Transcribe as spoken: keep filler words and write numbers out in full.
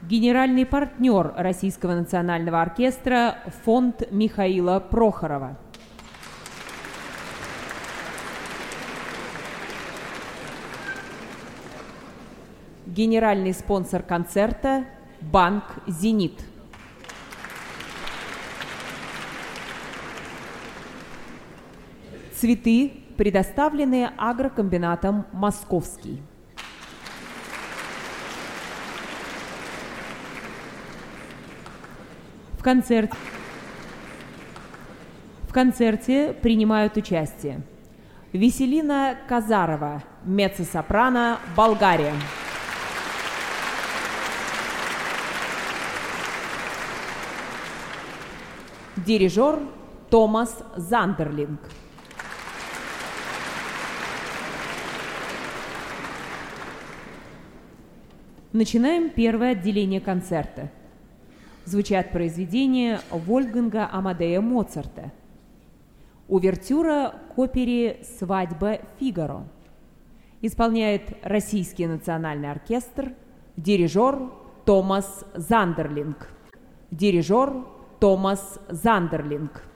Генеральный партнер Российского национального оркестра фонд Михаила Прохорова. Генеральный спонсор концерта – Банк «Зенит». Цветы предоставлены агрокомбинатом «Московский». В концерте, в концерте принимают участие Веселина Казарова, меццо-сопрано, Болгария. Дирижер Томас Зандерлинг. Начинаем первое отделение концерта. Звучат произведения Вольфганга Амадея Моцарта. Увертюра к опере «Свадьба Фигаро». Исполняет Российский национальный оркестр, дирижер Томас Зандерлинг. Дирижер Томас Зандерлинг.